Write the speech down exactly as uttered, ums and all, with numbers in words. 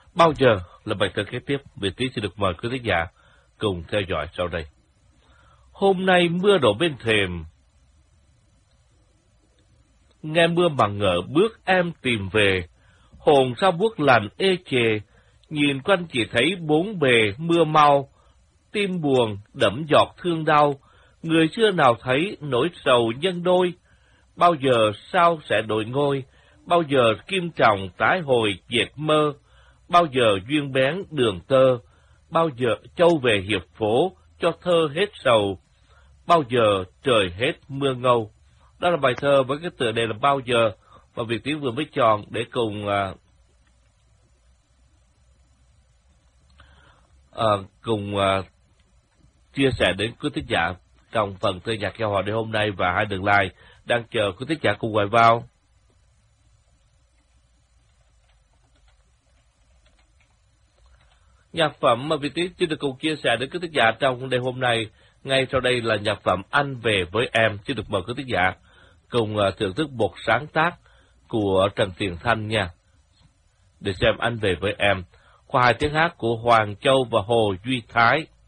Bao giờ là bài thơ kế tiếp? Việt Trí xin được mời quý thính giả cùng theo dõi sau đây. Hôm nay mưa đổ bên thềm, nghe mưa mà ngỡ bước em tìm về, hồn sao buốt lạnh ê chề, nhìn quanh chỉ thấy bốn bề mưa mau, tim buồn đẫm giọt thương đau, người chưa nào thấy nỗi sầu nhân đôi, bao giờ sao sẽ đổi ngôi, bao giờ kim trọng tái hồi dệt mơ, bao giờ duyên bén đường tơ, bao giờ châu về hiệp phố cho thơ hết sầu, bao giờ trời hết mưa ngâu. Đó là bài thơ với cái tựa đề là Bao giờ, và Việt Tiến vừa mới chọn để cùng uh, uh, cùng uh, chia sẻ đến quý thính giả trong phần thơ nhạc giao hòa đêm hôm nay, và hai đường like đang chờ quý thính giả cùng gọi vào. Nhạc phẩm mà Việt Tiến xin được cùng chia sẻ đến quý thính giả trong đêm hôm nay, ngay sau đây là nhạc phẩm Anh Về Với Em. Xin được mời quý thính giả cùng uh, thưởng thức một sáng tác của Trần Tiền Thanh nha, để xem Anh Về Với Em qua hai tiếng hát của Hoàng Châu và Hồ Duy Thái.